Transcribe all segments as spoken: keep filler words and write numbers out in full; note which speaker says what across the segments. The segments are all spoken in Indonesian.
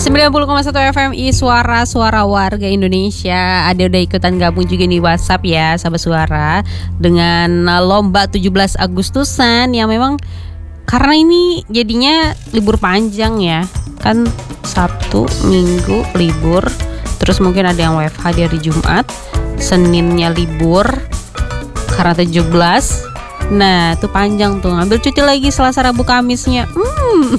Speaker 1: sembilan puluh koma satu F M I Suara-suara warga Indonesia. Ada udah ikutan gabung juga di WhatsApp ya, sahabat suara, dengan lomba tujuh belas Agustusan yang memang karena ini jadinya libur panjang ya. Kan Sabtu, Minggu libur, terus mungkin ada yang W F H di hari Jumat, Seninnya libur karena tujuh belas. Nah itu panjang tuh, ngambil cuti lagi Selasa, Rabu, Kamisnya. Hmm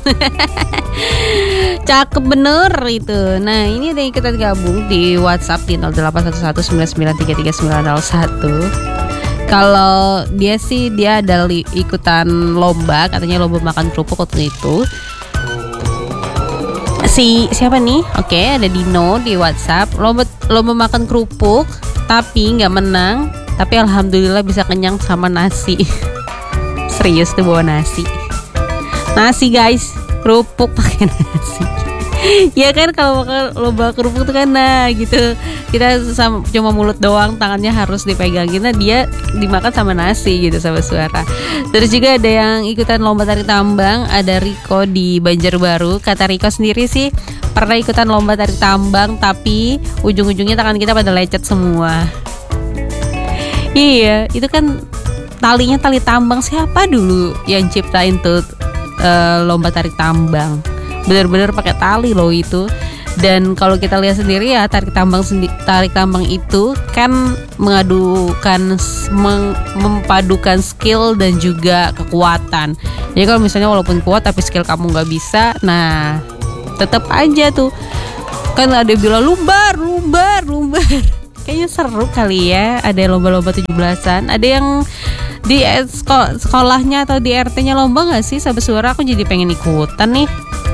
Speaker 1: cakep bener itu. Nah ini ada yang kita gabung di WhatsApp di nol delapan satu satu sembilan sembilan tiga tiga sembilan nol satu. Kalau dia sih dia ada li- ikutan lomba, katanya lomba makan kerupuk waktu itu. Si siapa nih? Oke, ada Dino di WhatsApp. Lomba lomba makan kerupuk tapi nggak menang. Tapi alhamdulillah bisa kenyang sama nasi. Serius tuh bawa nasi. Nasi guys, kerupuk pakai nasi. Ya kan kalau makan lomba kerupuk tuh kan nah gitu. Kita sama, cuma mulut doang, tangannya harus dipegangin. Nah dia dimakan sama nasi gitu sama suara. Terus juga ada yang ikutan lomba tarik tambang. Ada Riko di Banjarbaru. Kata Riko sendiri sih pernah ikutan lomba tarik tambang, tapi ujung-ujungnya tangan kita pada lecet semua. Iya, itu kan talinya tali tambang. Siapa dulu yang ciptain tuh uh, lomba tarik tambang? Bener-bener pakai tali loh itu. Dan kalau kita lihat sendiri ya tarik tambang sendi- tarik tambang itu kan mengadukan meng- mempadukan skill dan juga kekuatan. Jadi kalau misalnya walaupun kuat tapi skill kamu nggak bisa, nah tetap aja tuh kan ada yang bilang lumbar, lumbar, lumbar. Kayaknya seru kali ya, ada lomba-lomba tujuh belasan. Ada yang di sekolahnya atau di R T-nya lomba gak sih sahabat suara? Aku jadi pengen ikutan nih.